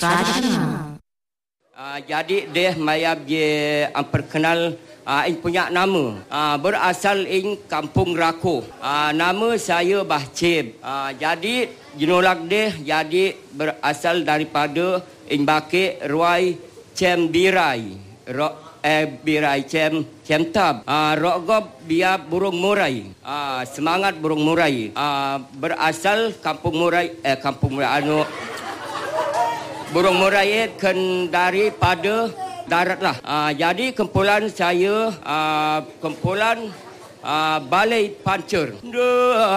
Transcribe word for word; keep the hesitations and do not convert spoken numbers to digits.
tradisional. Uh, jadi dia maya dia uh, perkenal uh, ing punya nama uh, berasal ing Kampung Rakoh. Uh, nama saya Bah Cib. Uh, jadi jenolak dia jadi berasal daripada ing Bakit Ruai Cem Birai. Ro eh birai cem cemtab. Ah uh, rogop biar burung murai. Ah uh, semangat burung murai. Ah uh, berasal Kampung Murai eh Kampung Murai anu burung murai kan daripada darat lah. Uh, jadi kumpulan saya, uh, kumpulan uh, Balai Pancur.